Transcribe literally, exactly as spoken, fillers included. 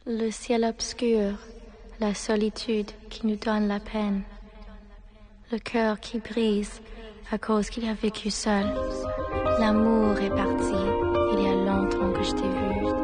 Le ciel obscur, la solitude qui nous donne la peine, le cœur qui brise à cause qu'il a vécu seul. L'amour est parti, il y a longtemps que je t'ai vu.